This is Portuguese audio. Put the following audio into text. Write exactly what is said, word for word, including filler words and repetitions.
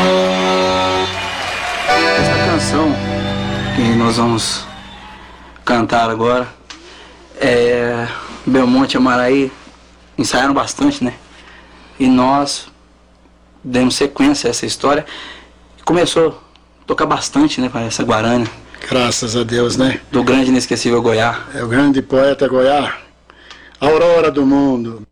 Essa canção que nós vamos cantar agora é Belmonte e Amaraí ensaiaram bastante, né? E nós demos sequência a essa história e começou a tocar bastante, né, para essa Guarânia. Graças a Deus, né? Do grande inesquecível Goiá. É o grande poeta Goiá, aurora do mundo.